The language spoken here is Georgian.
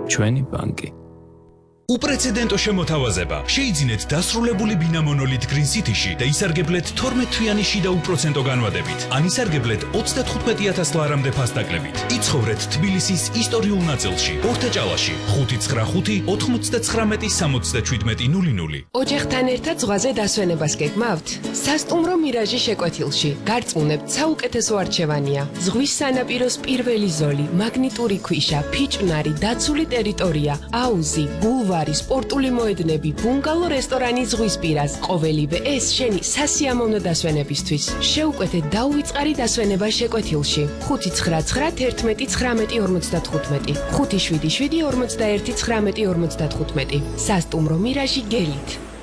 ჩვენი ბანკი. უპრეცედენტო შემოთავაზება. შეიძინეთ დასრულებული ბინა მონოლით Green City-ში და ისარგებლეთ 12 თვიანი შიდა უპროცენტო განვადებით. ან ისარგებლეთ 35,000 ლარამდე ფასდაკლებით. იცხოვრეთ თბილისის ისტორიულ ნაწილში, ორთაჭალაში, 595 99 67 00. ოჯახთან ერთად ზღვაზე დასვენებას გეგმავთ? სასტუმრო მირაჟი შეკვეთილში. გარწმუნებთ, საუკეთესო არჩევანია. ზღვის სანაპიროს პირველი ზოლი, მაგნიტური ქვიშა, ფიჭვნარი, დაცული ტერიტორია, აუზი, ბულვარი, სპორტული მოედნები, ბუნგალო რესტორანი ზღვის პირას. ყოველივე ეს შენი სასიამოვნო დასვენებისთვის. შეუკვეთეთ დაუვიწყარი დასვენება შეკვეთილში. 599111955 577 41 19 55. სასტუმრო მირაჟი გელით.